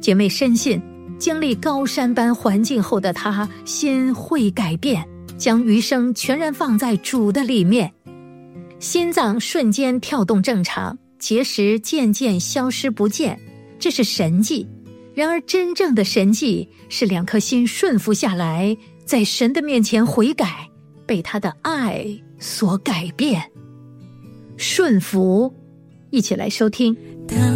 姐妹深信，经历高山般环境后的她心会改变，将余生全然放在主的里面。心脏瞬间跳动正常，结石渐渐消失不见，这是神迹。然而真正的神迹是两颗心顺服下来，在神的面前悔改，被他的爱所改变。顺服，一起来收听。